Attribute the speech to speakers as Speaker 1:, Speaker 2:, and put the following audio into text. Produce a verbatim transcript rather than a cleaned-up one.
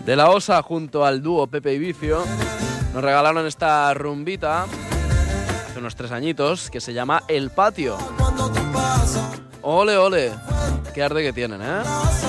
Speaker 1: de La Osa junto al dúo Pepe y Vicio nos regalaron esta rumbita hace unos tres añitos que se llama El Patio. Ole, ole, qué arte que tienen, ¿eh?